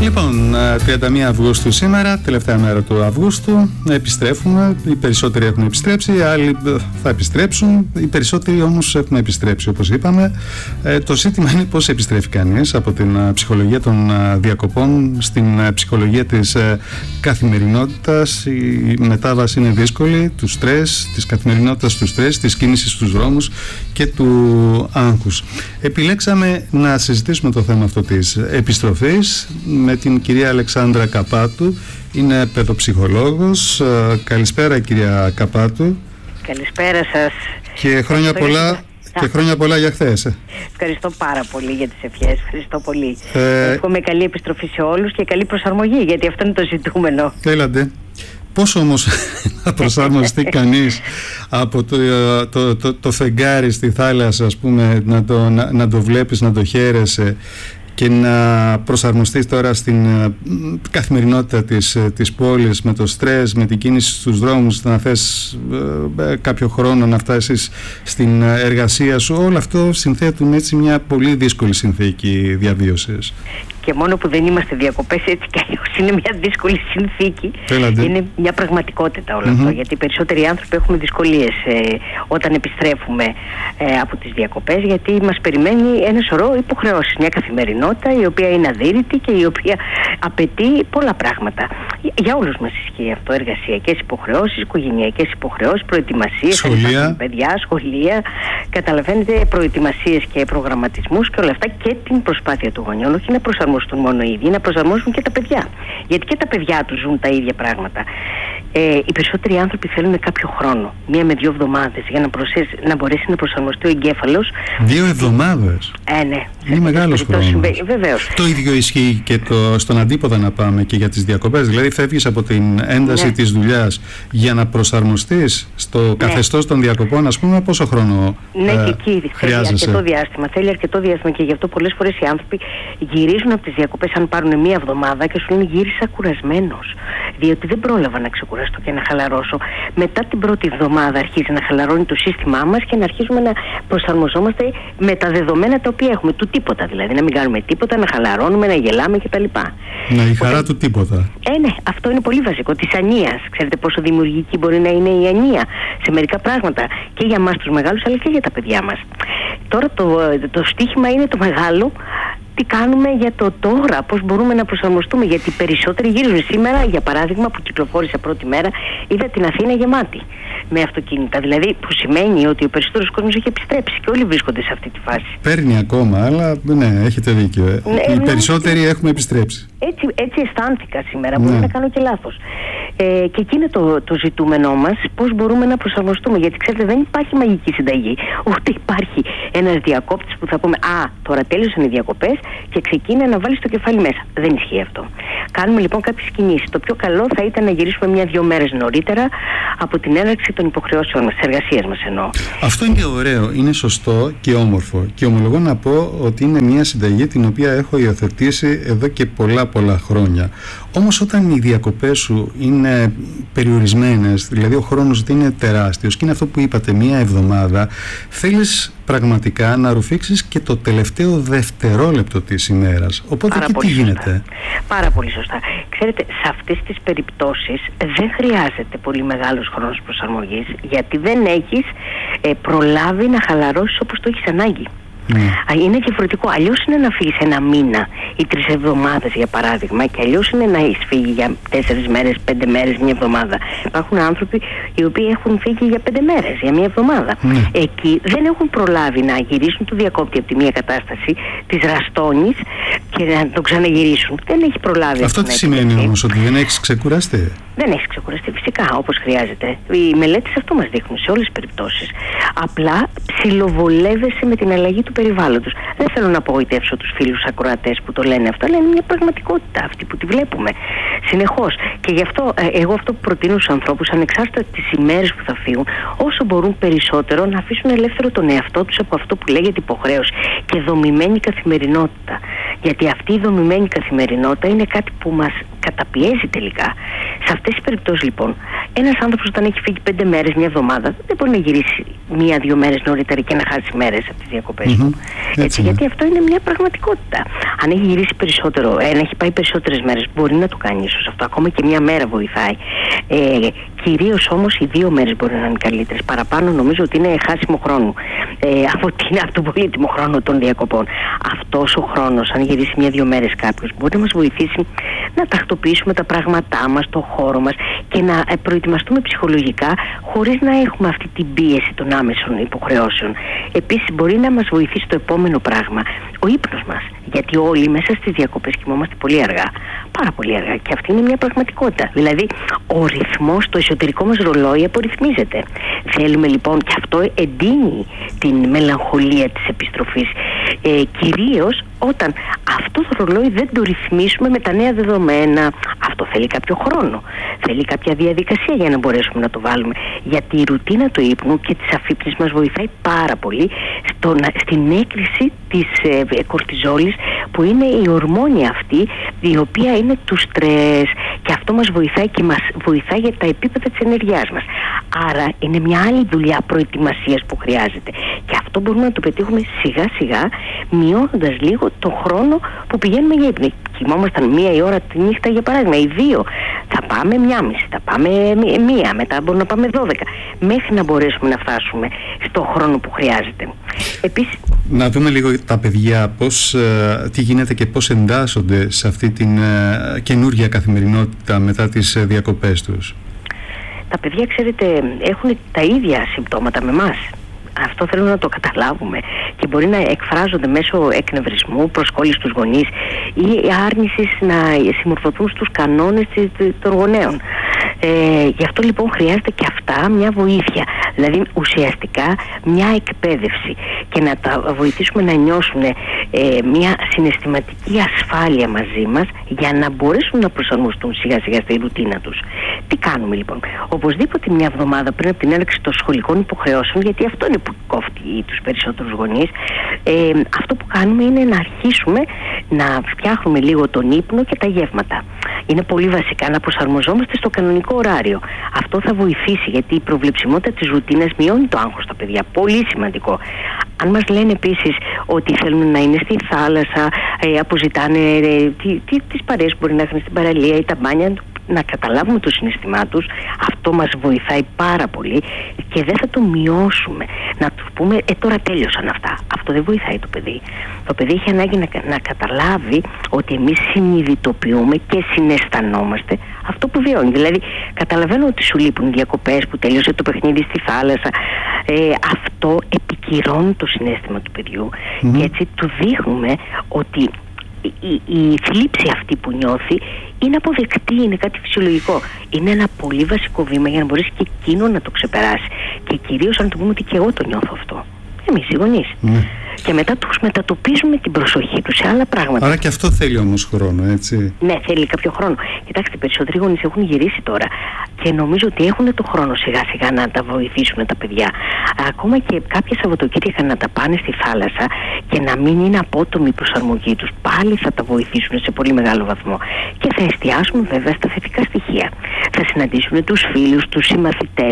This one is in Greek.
Λοιπόν, 31 Αυγούστου σήμερα, τελευταία μέρα του Αυγούστου. Επιστρέφουμε. Οι περισσότεροι έχουν επιστρέψει, οι άλλοι θα επιστρέψουν. Οι περισσότεροι όμως έχουν επιστρέψει, όπως είπαμε. Το ζήτημα είναι πώς επιστρέφει κανείς από την ψυχολογία των διακοπών στην ψυχολογία της καθημερινότητας. Η μετάβαση είναι δύσκολη, του στρες, της καθημερινότητας του στρες, της κίνησης στους δρόμους και του άγχους. Επιλέξαμε να συζητήσουμε το θέμα αυτό της επιστροφής με την κυρία Αλεξάνδρα Καπάτου. Είναι παιδοψυχολόγος. Καλησπέρα κυρία Καπάτου. Καλησπέρα σας. Και χρόνια πολλά για χθες. Ευχαριστώ πάρα πολύ για τις ευχές. Ευχαριστώ πολύ. Εύχομαι καλή επιστροφή σε όλους και καλή προσαρμογή, γιατί αυτό είναι το ζητούμενο. Έλατε. Πώς όμως να προσαρμοστεί κανείς από το φεγγάρι στη θάλασσα, ας πούμε, να το βλέπεις, να το χαίρεσαι, και να προσαρμοστείς τώρα στην καθημερινότητα της πόλης, με το στρες, με την κίνηση στους δρόμους, να θες κάποιο χρόνο να φτάσεις στην εργασία σου. Όλο αυτό συνθέτουν έτσι μια πολύ δύσκολη συνθήκη διαβίωσης. Και μόνο που δεν είμαστε διακοπές, έτσι κι αλλιώς είναι μια δύσκολη συνθήκη. Είναι μια πραγματικότητα όλο αυτό, γιατί οι περισσότεροι άνθρωποι έχουμε δυσκολίες όταν επιστρέφουμε από τις διακοπές, γιατί μας περιμένει ένα σωρό υποχρεώσεις, μια καθημερινότητα η οποία είναι αδύρυτη και η οποία απαιτεί πολλά πράγματα. Για όλους μας ισχύει αυτό: εργασιακές υποχρεώσεις, οικογενειακές υποχρεώσεις, προετοιμασίες, σχολεία, παιδιά, σχολεία. Καταλαβαίνετε, προετοιμασίες και προγραμματισμούς και όλα αυτά, και την προσπάθεια του γονιών, όχι να προσαρμοστούν μόνο οι ίδιοι, να προσαρμόσουν και τα παιδιά. Γιατί και τα παιδιά τους ζουν τα ίδια πράγματα. Οι περισσότεροι άνθρωποι θέλουν κάποιο χρόνο, 1 με 2 εβδομάδες, για να μπορέσει να προσαρμοστεί ο εγκέφαλος. 2 εβδομάδες? Ναι. Είναι μεγάλος χρόνος. Βεβαίως. Το ίδιο ισχύει και στον αντίποδα, να πάμε, και για τις διακοπές. Δηλαδή φεύγεις από την ένταση της δουλειάς για να προσαρμοστείς στο καθεστώς των διακοπών, ας πούμε. Πόσο χρόνο και εκεί χρειάζεσαι? Θέλει αρκετό διάστημα, και γι' αυτό πολλές φορές οι άνθρωποι γυρίζουν από τις διακοπές, αν πάρουν 1 εβδομάδα, και σου λένε γύρισα κουρασμένος, διότι δεν πρόλαβα να ξεκουραστώ και να χαλαρώσω. Μετά την πρώτη εβδομάδα αρχίζει να χαλαρώνει το σύστημά μας και να αρχίζουμε να προσαρμοζόμαστε με τα δεδομένα τα οποία έχουμε. Του τίποτα δηλαδή. Να μην κάνουμε τίποτα, να χαλαρώνουμε, να γελάμε κτλ. Ναι, η χαρά του τίποτα. Ναι, αυτό είναι πολύ βασικό. Της ανίας. Ξέρετε πόσο δημιουργική μπορεί να είναι η ανία σε μερικά πράγματα, και για εμάς τους μεγάλους, αλλά και για τα παιδιά μας. Τώρα το στίχημα είναι το μεγάλο. Τι κάνουμε για το τώρα, πώς μπορούμε να προσαρμοστούμε, γιατί οι περισσότεροι γύρουν. Σήμερα, για παράδειγμα, που κυκλοφόρησα πρώτη μέρα, είδα την Αθήνα γεμάτη με αυτοκίνητα. Δηλαδή, που σημαίνει ότι ο περισσότερος κόσμος έχει επιστρέψει και όλοι βρίσκονται σε αυτή τη φάση. Παίρνει ακόμα, αλλά ναι, έχετε δίκιο. Οι περισσότεροι έχουμε επιστρέψει. Έτσι αισθάνθηκα σήμερα. Μπορεί να κάνω και λάθος. Και εκεί είναι το ζητούμενό μας, πώς μπορούμε να προσαρμοστούμε. Γιατί ξέρετε, δεν υπάρχει μαγική συνταγή. Ούτε υπάρχει ένας διακόπτης που θα πούμε τώρα τέλειωσαν οι διακοπές και ξεκίνα να βάλεις το κεφάλι μέσα. Δεν ισχύει αυτό. Κάνουμε λοιπόν κάποιες κινήσεις. Το πιο καλό θα ήταν να γυρίσουμε 1-2 μέρες νωρίτερα από την έναρξη των υποχρεώσεων μας, της εργασίας μας εννοώ. Αυτό είναι και ωραίο, είναι σωστό και όμορφο. Και ομολογώ να πω ότι είναι μια συνταγή την οποία έχω υιοθετήσει εδώ και πολλά χρόνια. Όμως όταν οι διακοπές σου είναι περιορισμένες, δηλαδή ο χρόνος δεν είναι τεράστιος και είναι αυτό που είπατε, 1 εβδομάδα, θέλεις πραγματικά να ρουφήξεις και το τελευταίο δευτερόλεπτο της ημέρας. Οπότε και τι γίνεται? Πάρα πολύ σωστά. Ξέρετε, σε αυτές τις περιπτώσεις δεν χρειάζεται πολύ μεγάλος χρόνος προσαρμογής, γιατί δεν έχεις προλάβει να χαλαρώσεις όπως το έχεις ανάγκη. Είναι διαφορετικό. Αλλιώς είναι να φύγεις 1 μήνα ή 3 εβδομάδες, για παράδειγμα, και αλλιώς είναι να έχεις φύγει για 4 μέρες, 5 μέρες, 1 εβδομάδα. Υπάρχουν άνθρωποι οι οποίοι έχουν φύγει για 5 μέρες, για 1 εβδομάδα. Εκεί δεν έχουν προλάβει να γυρίσουν το διακόπτη από τη μία κατάσταση, της ραστόνης, και να το ξαναγυρίσουν. Δεν έχει προλάβει. Αυτό τι σημαίνει όμως? Ότι δεν έχεις ξεκουραστεί? Δεν έχεις ξεκουραστεί φυσικά όπως χρειάζεται. Οι μελέτες αυτό μας δείχνουν σε όλες τις περιπτώσεις. Απλά ψιλοβολεύεσαι με την αλλαγή του περιβάλλοντος. Δεν θέλω να απογοητεύσω τους φίλους ακροατές που το λένε αυτό, αλλά είναι μια πραγματικότητα αυτή που τη βλέπουμε συνεχώς. Και γι' αυτό εγώ αυτό που προτείνω στους ανθρώπους, ανεξάρτητα τις ημέρες που θα φύγουν, όσο μπορούν περισσότερο να αφήσουν ελεύθερο τον εαυτό τους από αυτό που λέγεται υποχρέωση και δομημένη καθημερινότητα. Γιατί αυτή η δομημένη καθημερινότητα είναι κάτι που μας καταπιέζει τελικά. Σε αυτές τις περιπτώσεις λοιπόν, ένας άνθρωπος όταν έχει φύγει 5 μέρες, μια εβδομάδα, δεν μπορεί να γυρίσει 1-2 μέρες νωρίτερα και να χάσει μέρες από τις διακοπές του. Έτσι, γιατί αυτό είναι μια πραγματικότητα. Αν έχει γυρίσει περισσότερο, αν έχει πάει περισσότερες μέρες, μπορεί να το κάνει ίσως αυτό. Ακόμα και μια μέρα βοηθάει. Κυρίως όμως οι 2 μέρες μπορεί να είναι καλύτερες. Παραπάνω νομίζω ότι είναι χάσιμο χρόνο από τον πολύτιμο χρόνο των διακοπών. Αυτός ο χρόνος, αν γυρίσει 1-2 μέρες κάποιος, μπορεί να μας βοηθήσει να τακτοποιήσουμε τα πράγματά μας, το χώρο μας και να προετοιμαστούμε ψυχολογικά χωρίς να έχουμε αυτή την πίεση των άμεσων υποχρεώσεων. Επίσης μπορεί να μας βοηθήσει το επόμενο πράγμα, ο ύπνος μας. Γιατί όλοι μέσα στις διακοπές κοιμόμαστε πολύ αργά. Πάρα πολύ αργά. Και αυτή είναι μια πραγματικότητα. Δηλαδή, ο ρυθμός, το εσωτερικό μας ρολόι απορριθμίζεται. Θέλουμε λοιπόν, και αυτό εντείνει την μελαγχολία της επιστροφής. Κυρίως όταν αυτό το ρολόι δεν το ρυθμίσουμε με τα νέα δεδομένα. Αυτό θέλει κάποιο χρόνο. Θέλει κάποια διαδικασία για να μπορέσουμε να το βάλουμε. Γιατί η ρουτίνα του ύπνου και της αφύπνισης μας βοηθάει πάρα πολύ στην έκρηση της κορτιζόλης, που είναι η ορμόνη αυτή η οποία είναι του στρες, και αυτό μας βοηθάει και μας βοηθάει για τα επίπεδα της ενέργειάς μας. Άρα είναι μια άλλη δουλειά προετοιμασίας που χρειάζεται, και αυτό μπορούμε να το πετύχουμε σιγά σιγά, μειώνοντας λίγο το χρόνο που πηγαίνουμε για ύπνο. Κοιμόμασταν 1 η ώρα τη νύχτα για παράδειγμα, ή 2, θα πάμε 1,5, θα πάμε 1, μετά μπορούμε να πάμε 12, μέχρι να μπορέσουμε να φτάσουμε στο χρόνο που χρειάζεται. Επίσης, να δούμε λίγο τα παιδιά τι γίνεται και πώς εντάσσονται σε αυτή την καινούργια καθημερινότητα μετά τις διακοπές τους. Τα παιδιά, ξέρετε, έχουν τα ίδια συμπτώματα με εμάς. Αυτό θέλουμε να το καταλάβουμε, και μπορεί να εκφράζονται μέσω εκνευρισμού, προσκόλλησης στους γονείς ή άρνησης να συμμορφωθούν στους κανόνες των γονέων. Γι' αυτό λοιπόν χρειάζεται και αυτά μια βοήθεια, δηλαδή ουσιαστικά μια εκπαίδευση, και να τα βοηθήσουμε να νιώσουν μια συναισθηματική ασφάλεια μαζί μας, για να μπορέσουν να προσαρμοστούν σιγά σιγά στη ρουτίνα τους. Τι κάνουμε λοιπόν? Οπωσδήποτε μια εβδομάδα πριν από την έναρξη των σχολικών υποχρεώσεων, γιατί αυτό είναι που κόφτει τους περισσότερους γονείς, αυτό που κάνουμε είναι να αρχίσουμε να φτιάχνουμε λίγο τον ύπνο και τα γεύματα. Είναι πολύ βασικά να προσαρμοζόμαστε στο κανονικό ωράριο. Αυτό θα βοηθήσει, γιατί η προβλεψιμότητα της ρουτίνας μειώνει το άγχος στα παιδιά. Πολύ σημαντικό. Αν μας λένε επίσης ότι θέλουν να είναι στη θάλασσα, αποζητάνε τις παρέες που μπορεί να έχουν στην παραλία ή τα μπάνια, να καταλάβουμε το συναισθημά τους, αυτό μας βοηθάει πάρα πολύ, και δεν θα το μειώσουμε. Να του πούμε τώρα τέλειωσαν αυτά. Αυτό δεν βοηθάει το παιδί. Το παιδί έχει ανάγκη να καταλάβει ότι εμείς συνειδητοποιούμε και συναισθανόμαστε αυτό που βιώνει. Δηλαδή, καταλαβαίνω ότι σου λείπουν οι διακοπές, που τέλειωσε το παιχνίδι στη θάλασσα. Αυτό επικυρώνει το συναίσθημα του παιδιού, και έτσι του δείχνουμε ότι η θλίψη αυτή που νιώθει είναι αποδεκτή, είναι κάτι φυσιολογικό. Είναι ένα πολύ βασικό βήμα για να μπορέσει και εκείνο να το ξεπεράσει. Και κυρίως αν του πούμε ότι και εγώ το νιώθω αυτό. Εμείς οι γονείς. Και μετά τους μετατοπίζουμε την προσοχή τους σε άλλα πράγματα. Άρα και αυτό θέλει όμως χρόνο, έτσι. Ναι, θέλει κάποιο χρόνο. Κοιτάξτε, οι περισσότεροι γονείς έχουν γυρίσει τώρα, και νομίζω ότι έχουν το χρόνο σιγά σιγά να τα βοηθήσουν τα παιδιά. Ακόμα και κάποια Σαββατοκύριακα να τα πάνε στη θάλασσα, και να μην είναι απότομη η προσαρμογή τους. Πάλι θα τα βοηθήσουν σε πολύ μεγάλο βαθμό. Και θα εστιάσουν βέβαια στα θετικά στοιχεία. Θα συναντήσουν τους φίλους, τους συμμαθητές